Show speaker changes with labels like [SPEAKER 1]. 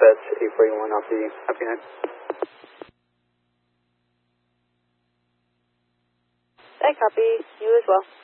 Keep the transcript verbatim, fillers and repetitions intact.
[SPEAKER 1] that's eight forty-one off the happy night.
[SPEAKER 2] I copy. You as well.